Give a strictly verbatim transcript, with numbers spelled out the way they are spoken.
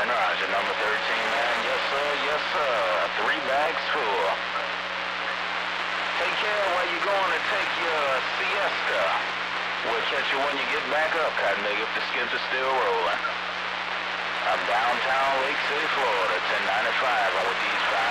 Roger, number thirteen, man. Yes, sir, yes, sir. Three bags full. Take care while you're going to take your siesta. We'll catch you when you get back up, Cotton Nigga, if the skids are still rolling. I'm downtown Lake City, Florida, ten ninety-five. I'm with these five.